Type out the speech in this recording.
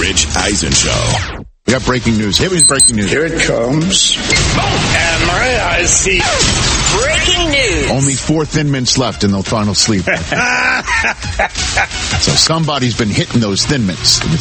Rich Eisen Show. We got breaking news. Here is breaking news. Here it comes. Oh, and my eyes see. Breaking news. Only 4 Thin Mints left in the final sleep. So somebody's been hitting those Thin Mints.